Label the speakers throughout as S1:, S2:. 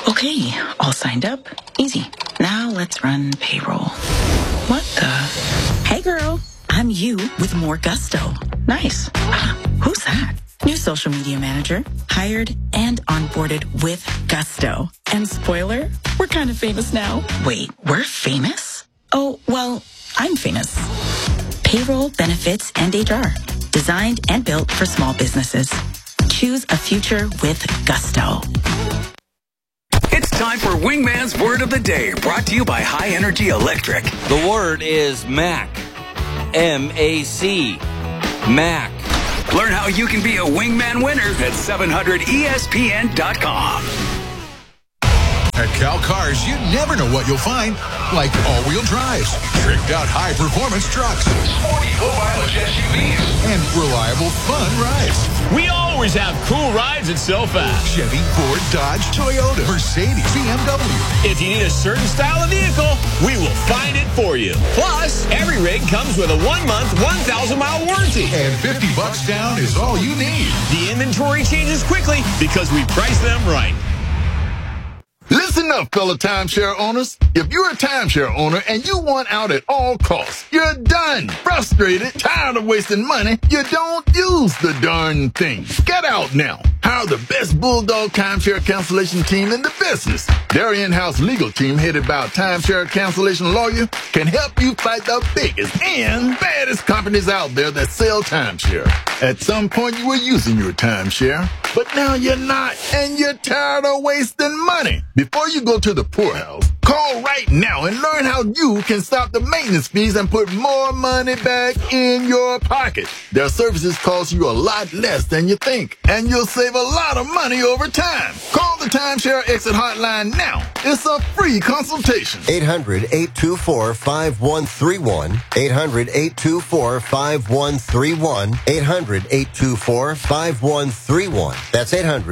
S1: Okay, all signed up. Easy. Now let's run payroll. What the? Hey girl, I'm you with more gusto. Nice. Who's that? New social media manager, hired and onboarded with gusto. And spoiler, we're kind of famous now. Wait, we're famous? Oh, well, I'm famous. Payroll, benefits, and HR. Designed and built for small businesses. Choose a future with gusto.
S2: It's time for Wingman's Word of the Day, brought to you by High Energy Electric.
S3: The word is Mac. M-A-C. Mac.
S2: Learn how you can be a Wingman winner at 700ESPN.com.
S4: At Cal Cars, you never know what you'll find, like all-wheel drives, tricked-out high-performance trucks,
S5: sporty low-mileage SUVs,
S4: and reliable, fun rides.
S6: We always have cool rides at SoFast.
S4: Chevy, Ford, Dodge, Toyota, Mercedes, BMW.
S6: If you need a certain style of vehicle, we will find it for you. Plus, every rig comes with a 1-month, 1,000-mile warranty.
S4: And $50 down is all you need.
S6: The inventory changes quickly because we price them right.
S7: Listen up, fellow timeshare owners. If you're a timeshare owner and you want out at all costs, you're done. Frustrated, tired of wasting money, you don't use the darn thing. Get out now. Hire the best Bulldog timeshare cancellation team in the business. Their in-house legal team, headed by a timeshare cancellation lawyer, can help you fight the biggest and baddest companies out there that sell timeshare. At some point, you were using your timeshare, but now you're not, and you're tired of wasting money. Before you go to the poorhouse, call right now and learn how you can stop the maintenance fees and put more money back in your pocket. Their services cost you a lot less than you think, and you'll save a lot of money over time. Call the Timeshare Exit Hotline now. It's a free consultation.
S8: 800-824-5131. 800-824-5131. 800-824-5131. That's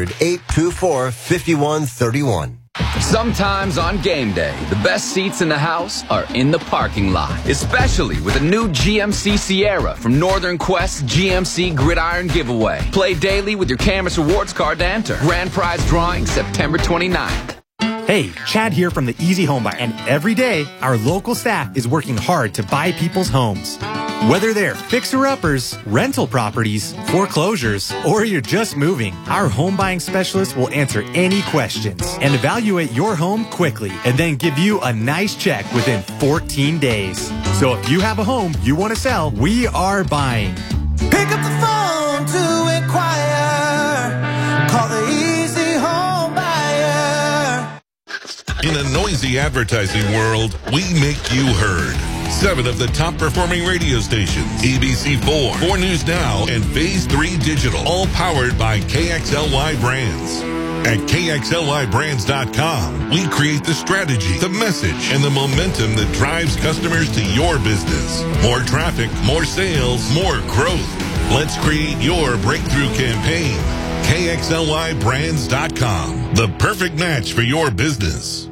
S8: 800-824-5131.
S9: Sometimes on game day, the best seats in the house are in the parking lot, especially with a new GMC Sierra from Northern Quest's GMC Gridiron Giveaway. Play daily with your Camus Rewards card to enter. Grand prize drawing September 29th.
S10: Hey, Chad here from the Easy Home Buy, and every day, our local staff is working hard to buy people's homes. Whether they're fixer-uppers, rental properties, foreclosures, or you're just moving, our home buying specialists will answer any questions and evaluate your home quickly and then give you a nice check within 14 days. So if you have a home you want to sell, we are buying.
S11: Pick up the phone to inquire. Call the Easy Home Buyer.
S12: In a noisy advertising world, we make you heard. 7 of the top performing radio stations, ABC4, 4 News Now, and Phase 3 Digital, all powered by KXLY Brands. At KXLYBrands.com, we create the strategy, the message, and the momentum that drives customers to your business. More traffic, more sales, more growth. Let's create your breakthrough campaign. KXLYBrands.com, the perfect match for your business.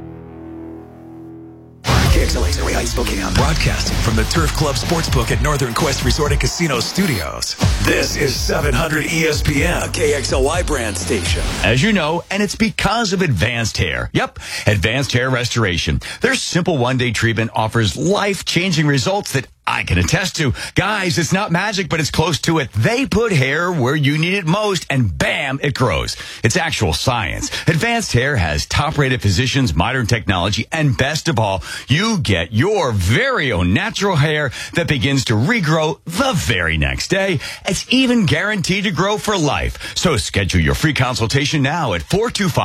S2: KXLA Area Spokane, broadcasting from the Turf Club Sportsbook at Northern Quest Resort and Casino Studios. This is 700 ESPN, a KXLY brand station.
S13: As you know, and it's because of Advanced Hair. Yep, Advanced Hair Restoration. Their simple one-day treatment offers life-changing results that I can attest to. Guys, it's not magic, but it's close to it. They put hair where you need it most, and bam, it grows. It's actual science. Advanced Hair has top-rated physicians, modern technology, and best of all, you get your very own natural hair that begins to regrow the very next day. It's even guaranteed to grow for life. So schedule your free consultation now at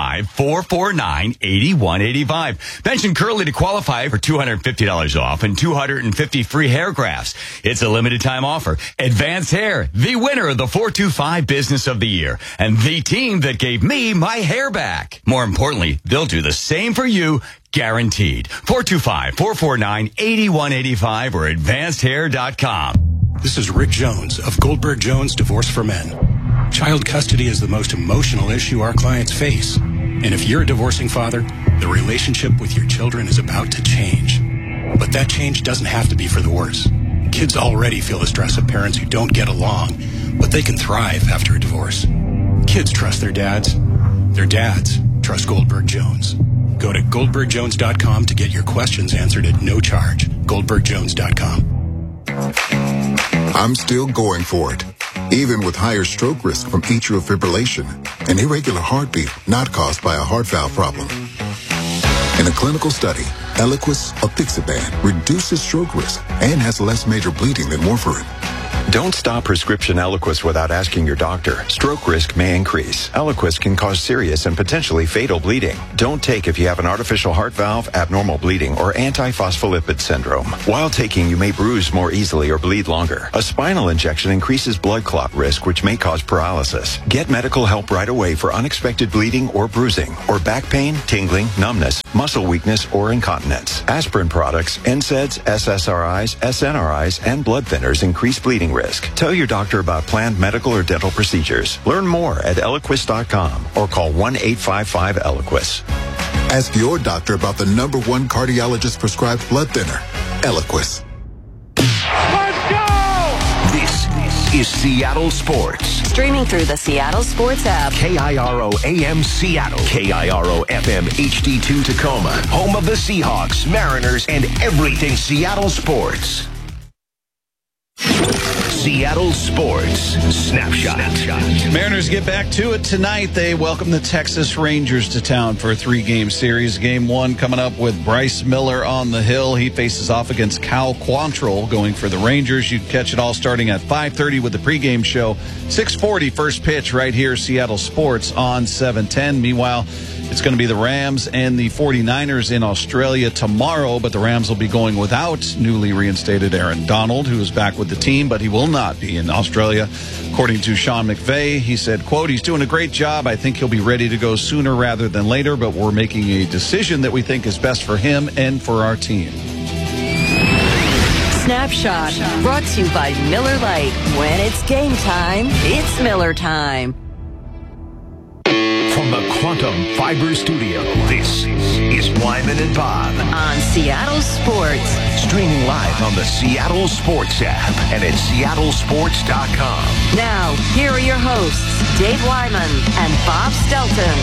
S13: 425-449-8185. Mention Curly to qualify for $250 off and $250 free hair grafts. It's a limited time offer. Advanced Hair, the winner of the 425 Business of the Year, and the team that gave me my hair back. More importantly, they'll do the same for you, guaranteed. 425-449-8185 or advancedhair.com.
S14: This is Rick Jones of Goldberg Jones Divorce for Men. Child custody is the most emotional issue our clients face. And if you're a divorcing father, the relationship with your children is about to change. But that change doesn't have to be for the worse. Kids already feel the stress of parents who don't get along, but they can thrive after a divorce. Kids trust their dads. Their dads trust Goldberg Jones. Go to GoldbergJones.com to get your questions answered at no charge. GoldbergJones.com.
S15: I'm still going for it, even with higher stroke risk from atrial fibrillation, an irregular heartbeat not caused by a heart valve problem. In a clinical study, Eliquis apixaban reduces stroke risk and has less major bleeding than warfarin.
S16: Don't stop prescription Eliquis without asking your doctor. Stroke risk may increase. Eliquis can cause serious and potentially fatal bleeding. Don't take if you have an artificial heart valve, abnormal bleeding, or antiphospholipid syndrome. While taking, you may bruise more easily or bleed longer. A spinal injection increases blood clot risk, which may cause paralysis. Get medical help right away for unexpected bleeding or bruising, or back pain, tingling, numbness, muscle weakness, or incontinence. Aspirin products, NSAIDs, SSRIs, SNRIs, and blood thinners increase bleeding risk. Tell your doctor about planned medical or dental procedures. Learn more at Eliquis.com or call 1-855-ELIQUIS.
S15: Ask your doctor about the #1 cardiologist prescribed blood thinner, Eliquis.
S2: Let's go! This is Seattle Sports.
S17: Streaming through the Seattle Sports app.
S2: KIRO AM Seattle. KIRO FM HD2 Tacoma. Home of the Seahawks, Mariners, and everything Seattle sports. Seattle Sports Snapshot.
S18: Mariners get back to it tonight. They welcome the Texas Rangers to town for a 3-game series. Game 1 coming up with Bryce Miller on the hill. He faces off against Cal Quantrill going for the Rangers. You can catch it all starting at 5:30 with the pregame show. 6:40 first pitch right here, Seattle Sports on 710. Meanwhile, it's going to be the Rams and the 49ers in Australia tomorrow, but the Rams will be going without newly reinstated Aaron Donald, who is back with the team, but he will not be in Australia. According to Sean McVay, he said, quote, "He's doing a great job. I think he'll be ready to go sooner rather than later, but we're making a decision that we think is best for him and for our team."
S17: Snapshot, brought to you by Miller Lite. When it's game time, it's Miller time.
S2: From the Quantum Fiber Studio, this is Wyman and Bob.
S17: On Seattle Sports.
S2: Streaming live on the Seattle Sports app and at seattlesports.com.
S17: Now, here are your hosts, Dave Wyman and Bob Stelton.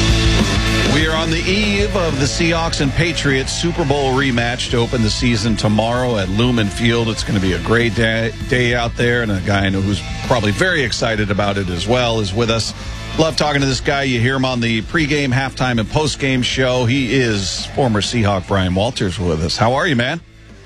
S18: We are on the eve of the Seahawks and Patriots Super Bowl rematch to open the season tomorrow at Lumen Field. It's going to be a great day out there, and a guy I know who's probably very excited about it as well is with us. Love talking to this guy. You hear him on the pregame, halftime, and postgame show. He is former Seahawk Brian Walters with us. How are you, man?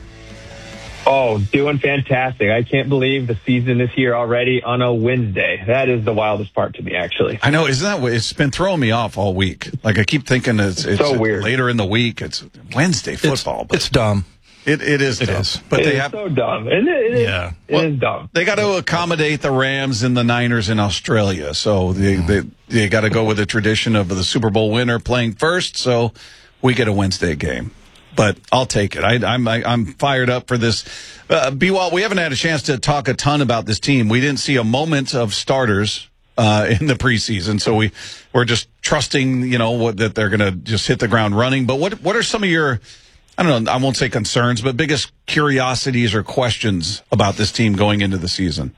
S19: Oh, doing fantastic. I can't believe the season is here already on a Wednesday. That is the wildest part to me, actually.
S18: I know. Isn't that what it's been throwing me off all week? Like, I keep thinking it's
S19: so weird.
S18: Later in the week. It's Wednesday football.
S20: It's dumb.
S18: It is dumb. But
S19: it is so dumb. It is dumb.
S18: They got to accommodate the Rams and the Niners in Australia. So they got to go with the tradition of the Super Bowl winner playing first. So we get a Wednesday game. But I'll take it. I'm fired up for this. B-Walt, we haven't had a chance to talk a ton about this team. We didn't see a moment of starters in the preseason, so we're just trusting, that they're going to just hit the ground running. But what are some of your, I don't know, I won't say concerns, but biggest curiosities or questions about this team going into the season?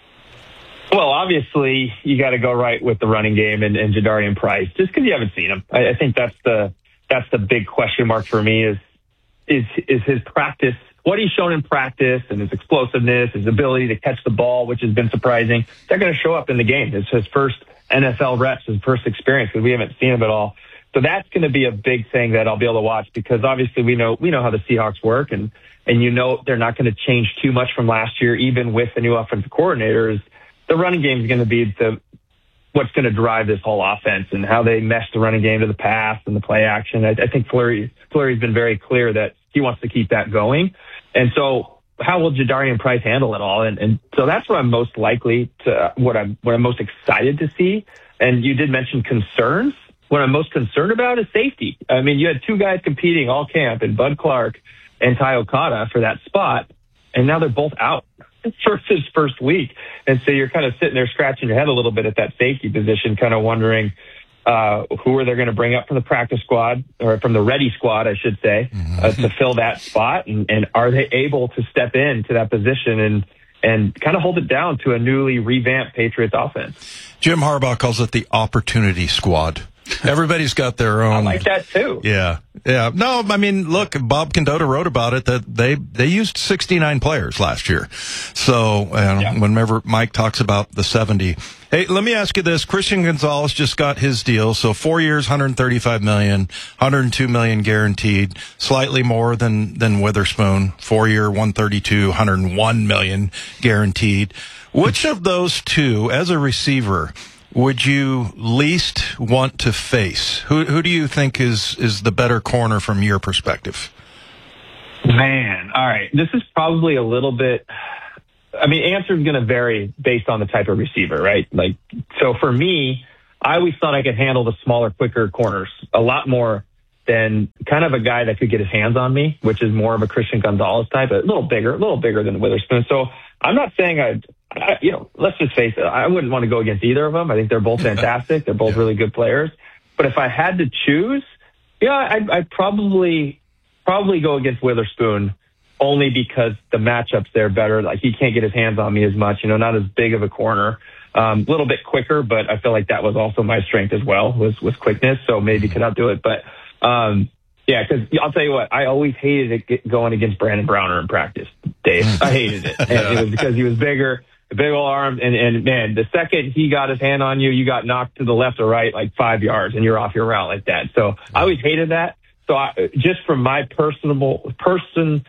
S19: Well, obviously, you got to go right with the running game and Jadarian Price, just because you haven't seen him. I think that's the big question mark for me is his practice, what he's shown in practice and his explosiveness, his ability to catch the ball, which has been surprising. They're going to show up in the game. It's his first NFL reps, his first experience, because we haven't seen him at all. So that's going to be a big thing that I'll be able to watch, because obviously we know how the Seahawks work, and they're not going to change too much from last year, even with the new offensive coordinators. The running game is going to be what's going to drive this whole offense, and how they mesh the running game to the pass and the play action. I think Fleury's been very clear that he wants to keep that going. And so how will Jadarian Price handle it all? And so that's what I'm most likely to, what I'm most excited to see. And you did mention concerns. What I'm most concerned about is safety. I mean, you had two guys competing all camp, in Bud Clark and Ty Okada, for that spot, and now they're both out for his first week. And so you're kind of sitting there scratching your head a little bit at that safety position, kind of wondering who are they going to bring up from the practice squad, or from the ready squad, I should say, to fill that spot. And are they able to step into that position and kind of hold it down to a newly revamped Patriots offense?
S20: Jim Harbaugh calls it the opportunity squad. Everybody's got their own.
S19: I like that too.
S20: Yeah. No, I mean, look, Bob Condotta wrote about it that they used 69 players last year. So whenever Mike talks about the 70. Hey, let me ask you this. Christian Gonzalez just got his deal. So 4 years, $135 million, $102 million guaranteed, slightly more than Witherspoon. 4 year, $132, $101 million guaranteed. Which of those two, as a receiver, would you least want to face? Who do you think is the better corner from your perspective?
S19: Man, all right. This is probably a little bit. I mean, answer is going to vary based on the type of receiver, right? Like, so for me, I always thought I could handle the smaller, quicker corners a lot more than kind of a guy that could get his hands on me, which is more of a Christian Gonzalez type, a little bigger than Witherspoon. So I'm not saying let's just face it, I wouldn't want to go against either of them. I think they're both fantastic. They're both really good players. But if I had to choose, I'd probably go against Witherspoon only because the matchups there are better. Like, he can't get his hands on me as much, not as big of a corner. A little bit quicker, but I feel like that was also my strength as well, was quickness. So maybe could outdo it. But, because I'll tell you what, I always hated it going against Brandon Browner in practice, Dave. I hated it. And it was because he was bigger, big old arms, and man, the second he got his hand on you, you got knocked to the left or right like 5 yards, and you're off your route like that. So I always hated that. So just from my personal preference,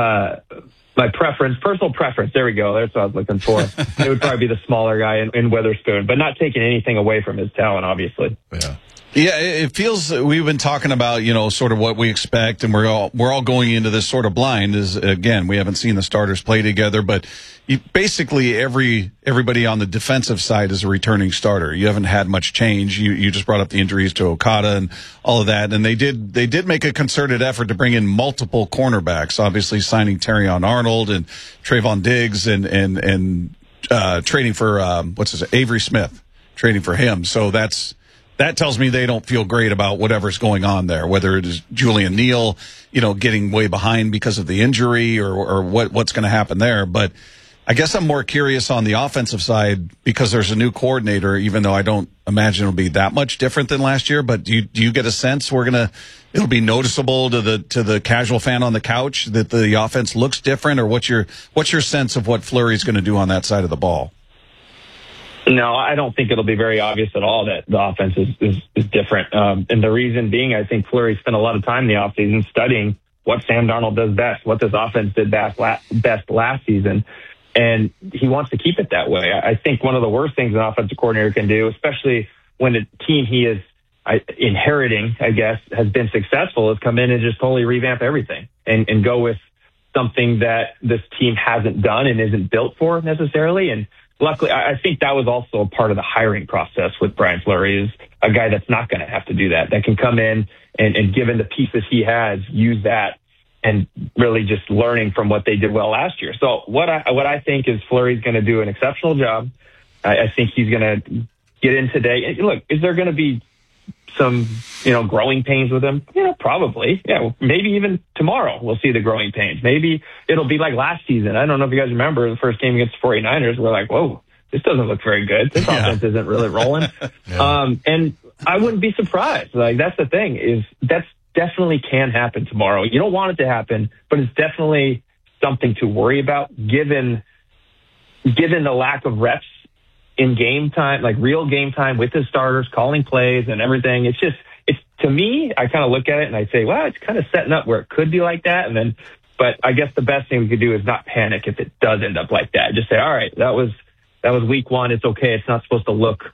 S19: there we go. That's what I was looking for. It would probably be the smaller guy in Witherspoon, but not taking anything away from his talent, obviously.
S18: Yeah, it feels we've been talking about, sort of what we expect, and we're all going into this sort of blind. Is again, we haven't seen the starters play together, but basically everybody on the defensive side is a returning starter. You haven't had much change. You just brought up the injuries to Okada and all of that, and they did make a concerted effort to bring in multiple cornerbacks. Obviously, signing Terrion Arnold and Trayvon Diggs and trading for Avery Smith, trading for him. So that tells me they don't feel great about whatever's going on there, whether it is Julian Neal, getting way behind because of the injury or what's going to happen there. But I guess I'm more curious on the offensive side because there's a new coordinator, even though I don't imagine it'll be that much different than last year. But do you get a sense it'll be noticeable to the casual fan on the couch that the offense looks different, or what's your sense of what Fleury's going to do on that side of the ball?
S19: No, I don't think it'll be very obvious at all that the offense is different. And the reason being, I think Fleury spent a lot of time in the offseason studying what Sam Darnold does best, what this offense did best last season. And he wants to keep it that way. I think one of the worst things an offensive coordinator can do, especially when the team he is inheriting, I guess, has been successful, is come in and just totally revamp everything and go with something that this team hasn't done and isn't built for necessarily. And luckily, I think that was also a part of the hiring process with Brian Fleury, is a guy that's not going to have to do that can come in and given the pieces he has, use that and really just learning from what they did well last year. So what I think is Fleury's going to do an exceptional job. I think he's going to get in today. And look, is there going to be some, growing pains with him? Probably. Yeah, maybe even tomorrow we'll see the growing pains. Maybe it'll be like last season. I don't know if you guys remember the first game against the 49ers. We're like, whoa, this doesn't look very good. This offense isn't really rolling. And I wouldn't be surprised. Like, that's the thing, is that's definitely can happen tomorrow. You don't want it to happen, but it's definitely something to worry about given the lack of reps in game time, like real game time with the starters, calling plays and everything. It's to me, I kind of look at it and I say, well, it's kind of setting up where it could be like that. But I guess the best thing we could do is not panic if it does end up like that. Just say, all right, that was week one. It's okay. It's not supposed to look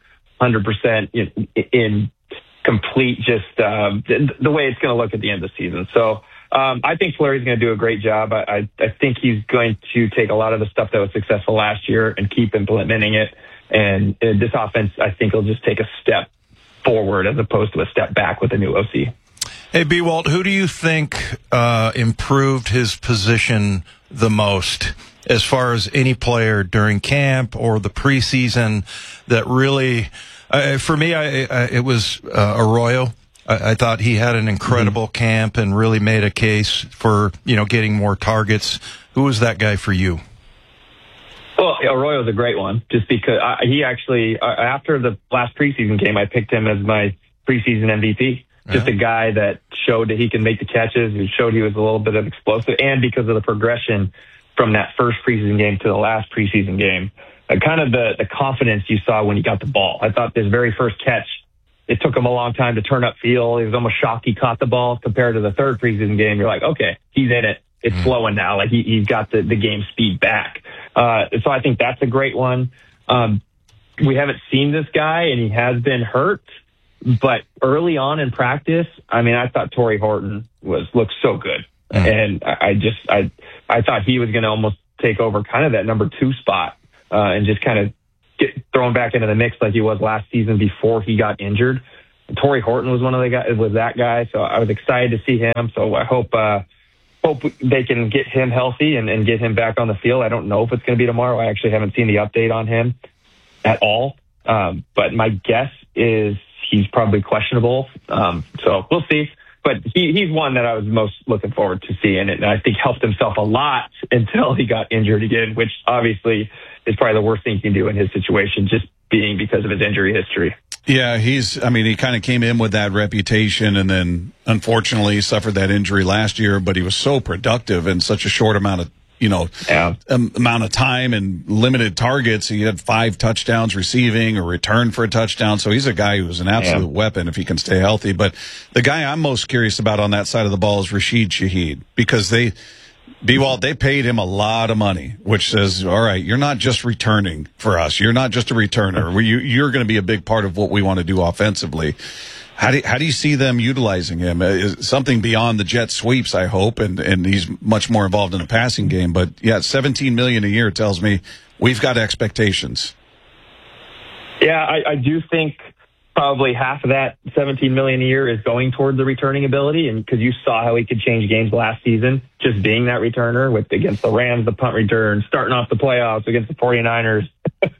S19: 100% in complete, just the way it's going to look at the end of the season. So I think Fleury's going to do a great job. I think he's going to take a lot of the stuff that was successful last year and keep implementing it. And this offense, I think, will just take a step forward as opposed to a step back with a new OC.
S20: Hey, B. Walt, who do you think improved his position the most as far as any player during camp or the preseason that really, for me, it was Arroyo. I thought he had an incredible camp and really made a case for, getting more targets. Who was that guy for you?
S19: Well, Arroyo's a great one, just because he actually, after the last preseason game, I picked him as my preseason MVP. Just a guy that showed that he can make the catches, who showed he was a little bit of explosive, and because of the progression from that first preseason game to the last preseason game, kind of the confidence you saw when he got the ball. I thought his very first catch, it took him a long time to turn up field. He was almost shocked he caught the ball compared to the third preseason game. You're like, okay, he's in it. It's flowing now. Like he's got the game speed back. So I think that's a great one. We haven't seen this guy, and he has been hurt. But early on in practice, I mean, I thought Torrey Horton looked so good. And I thought he was going to almost take over kind of that number 2 spot, and just kind of get thrown back into the mix like he was last season before he got injured. Torrey Horton was that guy. So I was excited to see him. So I hope they can get him healthy and get him back on the field. I don't know if it's going to be tomorrow. I actually haven't seen the update on him at all. But my guess is he's probably questionable. So we'll see. But he's one that I was most looking forward to seeing, and I think helped himself a lot until he got injured again, which obviously is probably the worst thing he can do in his situation, just being because of his injury history.
S18: Yeah, he kind of came in with that reputation and then unfortunately suffered that injury last year, but he was so productive in such a short amount of amount of time and limited targets. He had 5 touchdowns receiving or return for a touchdown. So he's a guy who's an absolute weapon if he can stay healthy. But the guy I'm most curious about on that side of the ball is Rashid Shaheed, because they paid him a lot of money, which says, all right, you're not just returning for us. You're not just a returner. You're going to be a big part of what we want to do offensively. How do you see them utilizing him? Something beyond the jet sweeps, I hope, and he's much more involved in the passing game. But yeah, $17 million a year tells me we've got expectations.
S19: Yeah, I do think probably half of that $17 million a year is going toward the returning ability, and because you saw how he could change games last season, just being that returner against the Rams, the punt return, starting off the playoffs against the 49ers.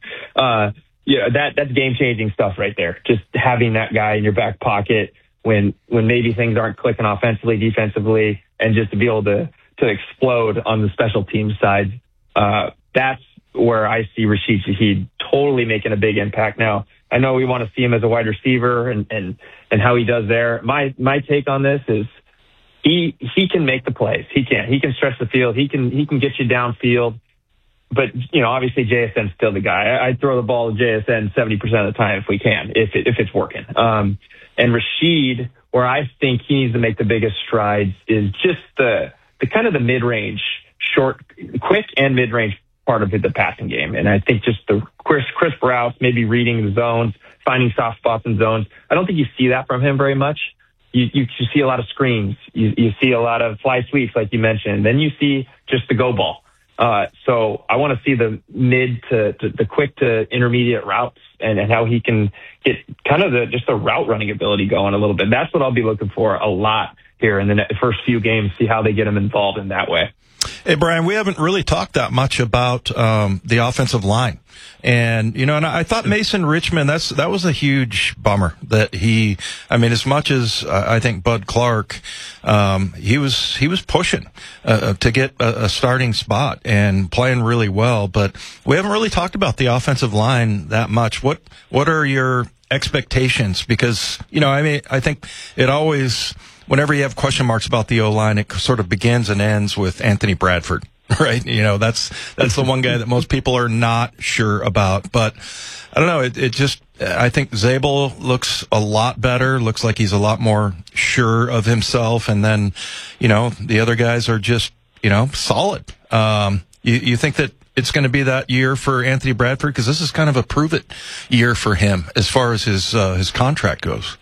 S19: That's game-changing stuff right there. Just having that guy in your back pocket when maybe things aren't clicking offensively, defensively, and just to be able to explode on the special teams side. That's where I see Rashid Shaheed totally making a big impact. Now, I know we want to see him as a wide receiver and how he does there. My take on this is he can make the plays. He can stretch the field. He can get you downfield. But, obviously JSN's still the guy. I throw the ball to JSN 70% of the time if we can, if it's working. And Rashid, where I think he needs to make the biggest strides is just the kind of the mid-range, short, quick and mid-range part of the passing game. And I think just the crisp routes, maybe reading the zones, finding soft spots in zones. I don't think you see that from him very much. You see a lot of screens. You see a lot of fly sweeps, like you mentioned. Then you see just the go ball. So I want to see the mid to the quick to intermediate routes and how he can get kind of just the route running ability going a little bit. That's what I'll be looking for a lot here in the first few games, see how they get him involved in that way.
S20: Hey, Brian, we haven't really talked that much about the offensive line. And, and I thought Mason Richmond, that was a huge bummer that as much as I think Bud Clark, he was pushing to get a starting spot and playing really well. But we haven't really talked about the offensive line that much. What are your expectations? Because, I think it always, whenever you have question marks about the O-line, it sort of begins and ends with Anthony Bradford, right? That's the one guy that most people are not sure about. But I don't know. It just, I think Zabel looks a lot better. Looks like he's a lot more sure of himself. And then, the other guys are just, solid. You think that it's going to be that year for Anthony Bradford? Because this is kind of a prove it year for him as far as his contract goes.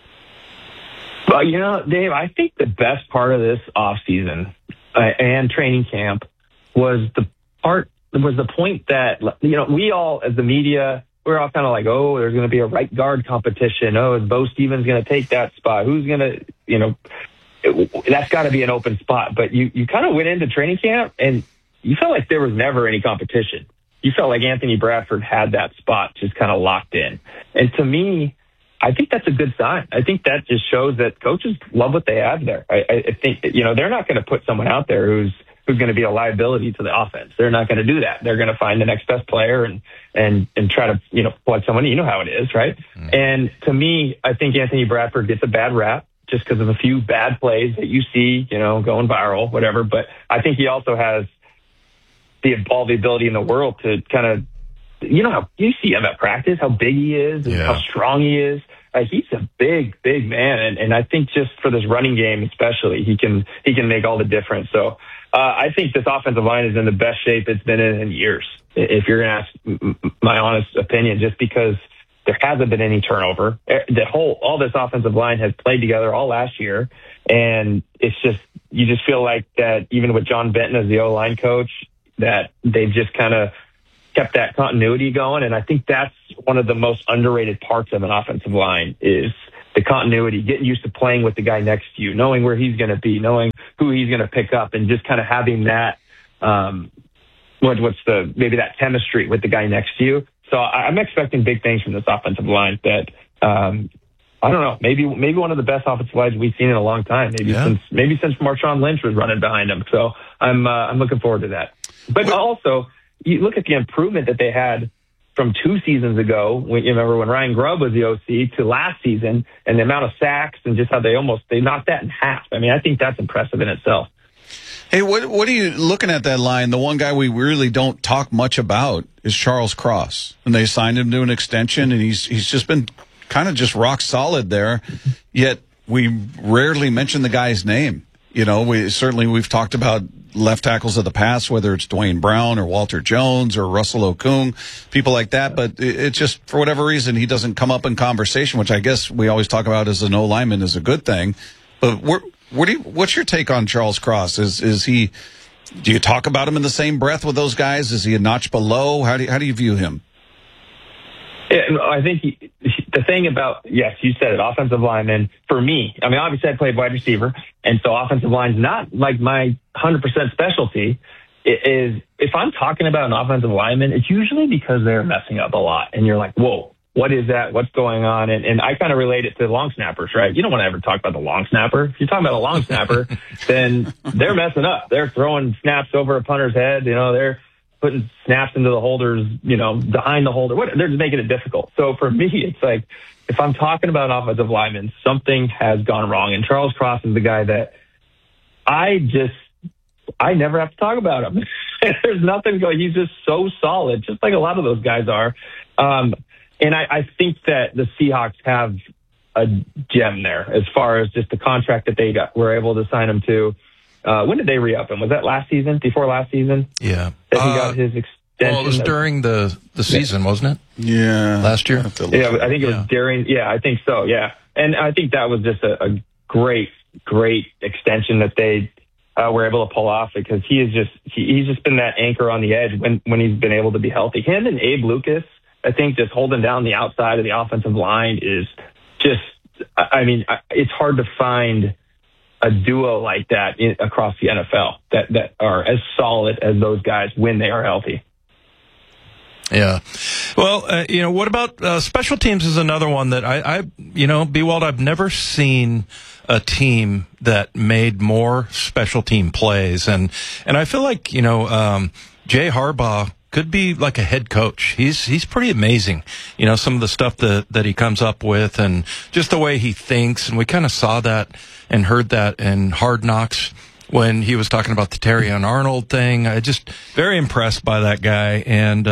S19: Well, Dave, I think the best part of this offseason and training camp was the point that, we all, as the media, we're all kind of like, oh, there's going to be a right guard competition. Oh, is Bo Stevens going to take that spot? Who's going to, that's got to be an open spot. But you kind of went into training camp and you felt like there was never any competition. You felt like Anthony Bradford had that spot just kind of locked in. And to me, I think that's a good sign. I think that just shows that coaches love what they have there. I think, they're not going to put someone out there who's who's going to be a liability to the offense. They're not going to do that. They're going to find the next best player and try to, plug someone. You know how it is, right? Mm. And to me, I think Anthony Bradford gets a bad rap just because of a few bad plays that you see, going viral, whatever. But I think he also has all the ability in the world to kind of, how you see him at practice, how big he is and how strong he is. He's a big, big man. And I think just for this running game, especially, he can make all the difference. So I think this offensive line is in the best shape it's been in years, if you're going to ask my honest opinion, just because there hasn't been any turnover. All this offensive line has played together all last year. And it's just, you just feel like that even with John Benton as the O-line coach, that they've just kind of kept that continuity going. And I think that's one of the most underrated parts of an offensive line is the continuity, getting used to playing with the guy next to you, knowing where he's going to be, knowing who he's going to pick up, and just kind of having that, maybe that chemistry with the guy next to you. So I'm expecting big things from this offensive line that, I don't know, maybe one of the best offensive lines we've seen in a long time, maybe since Marshawn Lynch was running behind him. So I'm looking forward to that. But also, you look at the improvement that they had from 2 seasons ago, when Ryan Grubb was the OC, to last season, and the amount of sacks and just how they knocked that in half. I mean, I think that's impressive in itself.
S18: Hey, what are you looking at that line? The one guy we really don't talk much about is Charles Cross, and they signed him to an extension, and he's just been kind of just rock solid there. Yet we rarely mention the guy's name. We've talked about left tackles of the past, whether it's Dwayne Brown or Walter Jones or Russell Okung, people like that. But it just, for whatever reason, he doesn't come up in conversation, which I guess we always talk about as an O-lineman is a good thing. But what's your take on Charles Cross? Is he? Do you talk about him in the same breath with those guys? Is he a notch below? How do you view him?
S19: Yeah, I think the thing about, yes, you said it, offensive lineman, for me, I mean, obviously I played wide receiver, and so offensive line's not like my 100% specialty. Is if I'm talking about an offensive lineman, it's usually because they're messing up a lot, and you're like, whoa, what is that? What's going on? And I kind of relate it to long snappers, right? You don't want to ever talk about the long snapper. If you're talking about a long snapper, then they're messing up. They're throwing snaps over a punter's head. They're putting snaps into the holders, behind the holder. They're just making it difficult. So for me, it's like, if I'm talking about an offensive lineman, something has gone wrong. And Charles Cross is the guy that I never have to talk about him. There's nothing going. He's just so solid, just like a lot of those guys are. And I think that the Seahawks have a gem there as far as just the contract that they were able to sign him to. When did they re-up him? Was that last season? Before last season?
S20: Yeah.
S19: That he got his extension?
S20: Well, it was during the season, wasn't it?
S18: Yeah.
S20: Last year?
S19: Yeah, I think it was during. Yeah, I think so, yeah. And I think that was just a great extension that they were able to pull off, because he's just been that anchor on the edge when he's been able to be healthy. Him and Abe Lucas, I think, just holding down the outside of the offensive line is just, I mean, it's hard to find a duo like that across the NFL that are as solid as those guys when they are healthy.
S20: Yeah. Well, what about special teams is another one that Bewald, I've never seen a team that made more special team plays. And I feel like, Jay Harbaugh could be like a head coach. He's pretty amazing. Some of the stuff that he comes up with and just the way he thinks. And we kind of saw that and heard that in Hard Knocks when he was talking about the Terrion Arnold thing. I just very impressed by that guy. And,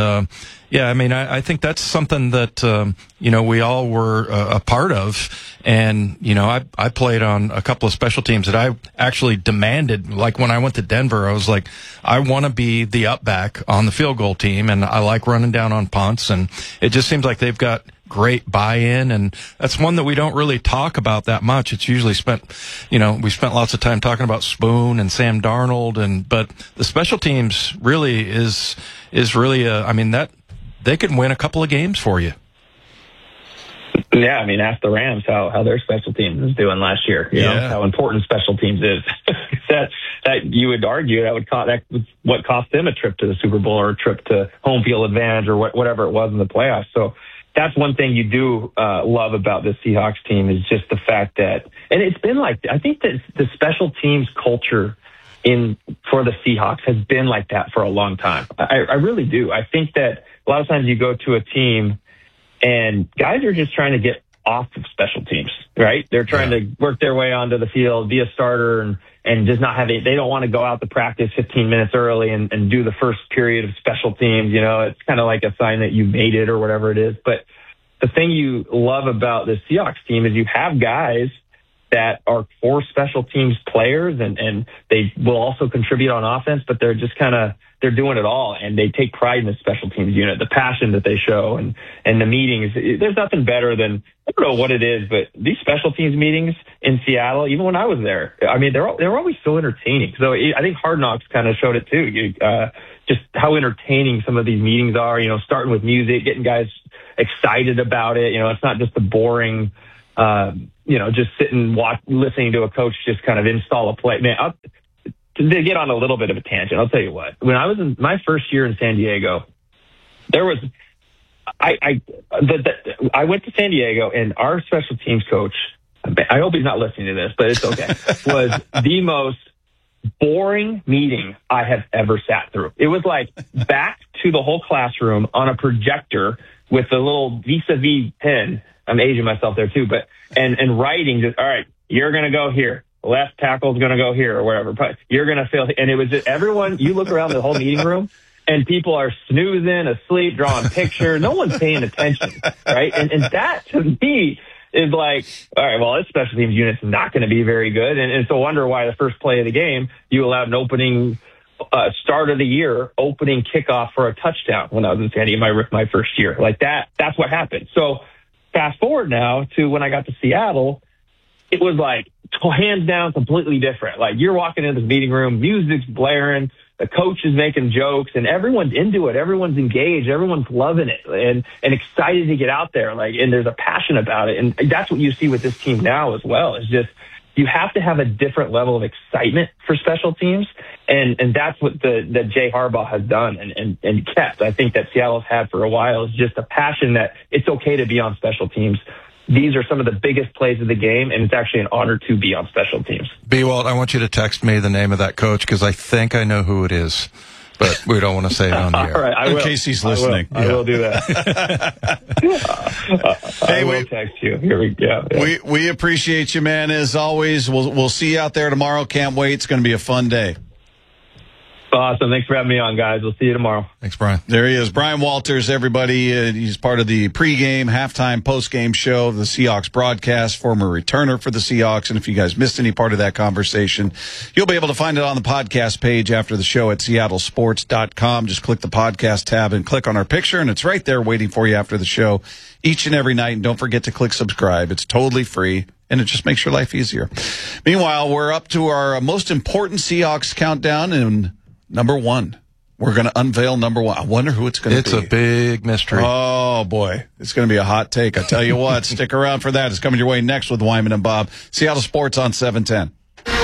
S20: I think that's something that, we all were a part of. And, I played on a couple of special teams that I actually demanded. Like when I went to Denver, I was like, I want to be the up back on the field goal team. And I like running down on punts. And it just seems like they've got great buy-in, and that's one that we don't really talk about that much. It's usually we spent lots of time talking about Spoon and Sam Darnold, but the special teams really is really that they could win a couple of games for you.
S19: Yeah, I mean, ask the Rams how their special teams is doing last year. You know how important special teams is. that you would argue that was what cost them a trip to the Super Bowl or a trip to home field advantage or whatever it was in the playoffs. So that's one thing you do love about the Seahawks team is just the fact that, and it's been like, I think that the special teams culture for the Seahawks has been like that for a long time. I really do. I think that a lot of times you go to a team and guys are just trying to get off of special teams, right? They're trying to work their way onto the field, be a starter, and just not have it. They don't want to go out to practice 15 minutes early and do the first period of special teams. You know, it's kind of like a sign that you made it or whatever it is. But the thing you love about the Seahawks team is you have guys that are core special teams players and they will also contribute on offense, but they're just they're doing it all, and they take pride in the special teams unit, the passion that they show and the meetings. There's nothing better than, I don't know what it is, but these special teams meetings in Seattle, even when I was there, I mean, they're always so entertaining. So I think Hard Knocks kind of showed it too. Just how entertaining some of these meetings are, you know, starting with music, getting guys excited about it. You know, it's not just the boring, just sitting, listening to a coach just kind of install a play. Man, to get on a little bit of a tangent, I'll tell you what. When I was in my first year in San Diego, I went to San Diego, and our special teams coach, I hope he's not listening to this, but it's okay, was the most boring meeting I have ever sat through. It was like back to the whole classroom on a projector with a little vis-a-vis pen. I'm aging myself there too, but and writing just, all right, you're going to go here. Left tackle's going to go here or wherever. But you're going to fail. And it was just everyone, you look around the whole meeting room and people are snoozing, asleep, drawing pictures. No one's paying attention, right? And that to me is like, all right, well, this special teams unit's not going to be very good. And it's a wonder why the first play of the game, you allowed an opening start of the year, opening kickoff for a touchdown when I was in San Diego my first year. Like that's what happened. So fast forward now to when I got to Seattle, it was like hands down completely different. Like you're walking into this meeting room, music's blaring, the coach is making jokes, and everyone's into it. Everyone's engaged. Everyone's loving it and excited to get out there. Like, and there's a passion about it. And that's what you see with this team now as well. It's just, you have to have a different level of excitement for special teams. And that's what that Jay Harbaugh has done and kept. I think that Seattle's had for a while is just a passion that it's okay to be on special teams. These are some of the biggest plays of the game, and it's actually an honor to be on special teams.
S20: B-Walt, I want you to text me the name of that coach because I think I know who it is, but we don't want to say it on the air.
S19: All right, I will.
S18: In case he's listening.
S19: I will do that. I will text you. Here we go. Yeah.
S18: We appreciate you, man, as always. We'll see you out there tomorrow. Can't wait. It's going to be a fun day.
S19: Awesome. Thanks for having me on, guys. We'll see you tomorrow.
S20: Thanks, Brian.
S18: There he is. Brian Walters, everybody. He's part of the pregame, halftime, postgame show of the Seahawks broadcast, former returner for the Seahawks. And if you guys missed any part of that conversation, you'll be able to find it on the podcast page after the show at seattlesports.com. Just click the podcast tab and click on our picture, and it's right there waiting for you after the show each and every night. And don't forget to click subscribe. It's totally free, and it just makes your life easier. Meanwhile, we're up to our most important Seahawks countdown, and number one. We're going to unveil number one. I wonder who it's going to be.
S20: It's a big mystery.
S18: Oh, boy. It's going to be a hot take. I tell you what, stick around for that. It's coming your way next with Wyman and Bob. Seattle Sports on 710.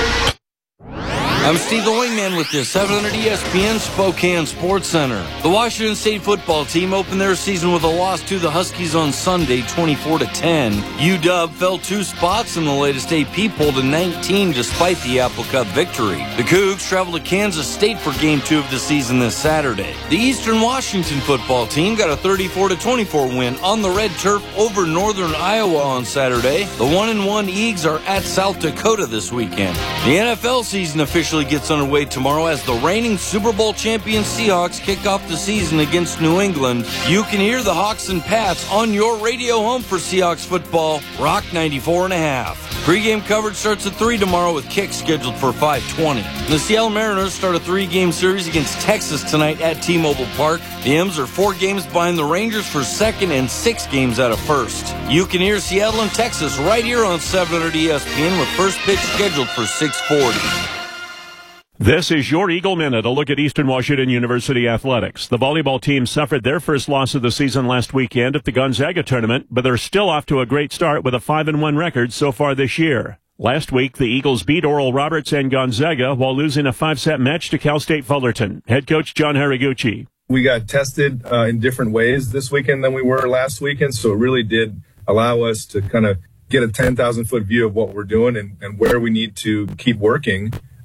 S3: I'm Steve the Wingman with the 700 ESPN Spokane Sports Center. The Washington State football team opened their season with a loss to the Huskies on Sunday, 24-10. UW fell 2 spots in the latest AP poll to 19 despite the Apple Cup victory. The Cougs traveled to Kansas State for Game 2 of the season this Saturday. The Eastern Washington football team got a 34-24 win on the red turf over Northern Iowa on Saturday. The 1-1 Eagles are at South Dakota this weekend. The NFL season officially gets underway tomorrow as the reigning Super Bowl champion Seahawks kick off the season against New England. You can hear the Hawks and Pats on your radio home for Seahawks football, Rock 94.5. Pre-game coverage starts at 3 tomorrow with kicks scheduled for 5:20. The Seattle Mariners start a 3-game series against Texas tonight at T-Mobile Park. The M's are 4 games behind the Rangers for second and 6 games out of first. You can hear Seattle and Texas right here on 700 ESPN with first pitch scheduled for 6:40.
S21: This is your Eagle Minute, a look at Eastern Washington University athletics. The volleyball team suffered their first loss of the season last weekend at the Gonzaga tournament, but they're still off to a great start with a 5-1 record so far this year. Last week, the Eagles beat Oral Roberts and Gonzaga while losing a 5-set match to Cal State Fullerton. Head coach John Haraguchi.
S22: We got tested in different ways this weekend than we were last weekend, so it really did allow us to kind of get a 10,000-foot view of what we're doing and where we need to keep working.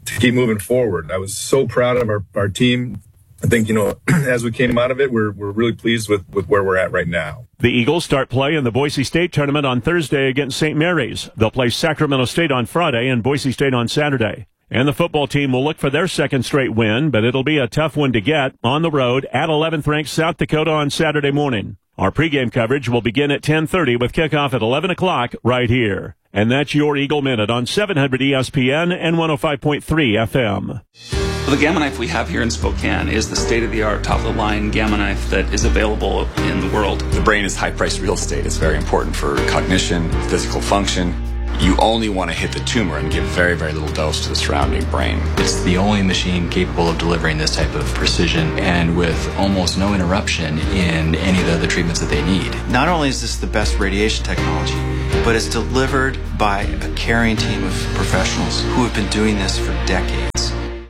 S22: keep moving forward. I was so proud of our team. I think, as we came out of it, we're really pleased with where we're at right now.
S21: The Eagles start play in the Boise State tournament on Thursday against St. Mary's. They'll play Sacramento State on Friday and Boise State on Saturday. And the football team will look for their second straight win, but it'll be a tough one to get on the road at 11th-ranked South Dakota on Saturday morning. Our pregame coverage will begin at 10:30 with kickoff at 11 o'clock right here. And that's your Eagle Minute on 700 ESPN and 105.3 FM.
S1: The Gamma Knife we have here in Spokane is the state-of-the-art, top-of-the-line Gamma Knife that is available in the world.
S5: The brain is high-priced real estate. It's very important for cognition, physical function. You only want to hit the tumor and give very, very little dose to the surrounding brain.
S23: It's the only machine capable of delivering this type of precision and with almost no interruption in any of the other treatments that they need.
S24: Not only is this the best radiation technology, but it's delivered by a caring team of professionals who have been doing this for decades.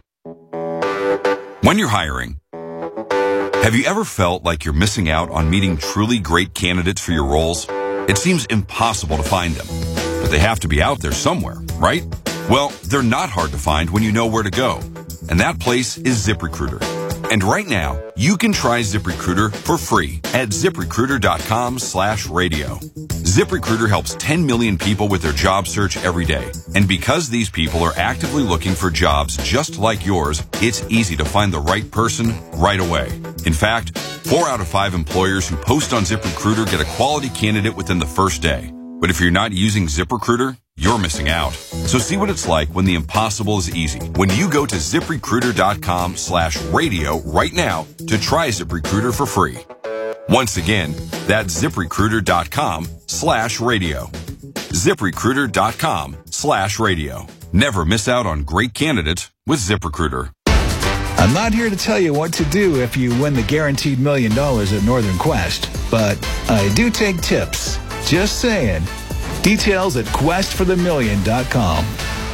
S25: When you're hiring, have you ever felt like you're missing out on meeting truly great candidates for your roles? It seems impossible to find them. But they have to be out there somewhere, right? Well, they're not hard to find when you know where to go. And that place is ZipRecruiter. And right now, you can try ZipRecruiter for free at ZipRecruiter.com/radio. ZipRecruiter helps 10 million people with their job search every day. And because these people are actively looking for jobs just like yours, it's easy to find the right person right away. In fact, 4 out of 5 employers who post on ZipRecruiter get a quality candidate within the first day. But if you're not using ZipRecruiter, you're missing out. So see what it's like when the impossible is easy. When you go to ZipRecruiter.com/radio right now to try ZipRecruiter for free. Once again, that's ZipRecruiter.com/radio. ZipRecruiter.com/radio. Never miss out on great candidates with ZipRecruiter.
S26: I'm not here to tell you what to do if you win the guaranteed $1 million at Northern Quest, but I do take tips. Just saying. Details at questforthemillion.com.